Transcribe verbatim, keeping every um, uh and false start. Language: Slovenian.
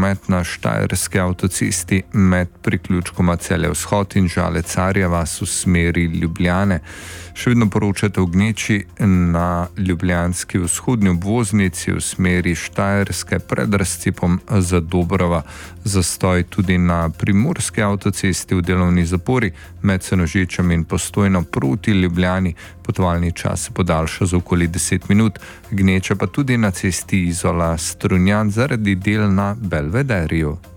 promet na Štajerski avtocesti med priključkoma Celje vzhod in Žale-Carja vas v smeri Ljubljane. Še vedno poročate o gneči na ljubljanski vzhodni obvoznici v smeri Štajerske pred razcepom Zadobrova. Zastoj tudi na primorski avtocesti v delovni zapori med Senožečem in Postojno proti Ljubljani. Potovalni čas se podaljša za okoli deset minut. Gneča pa tudi na cesti Izola Strunjan zaradi del na Belvederju.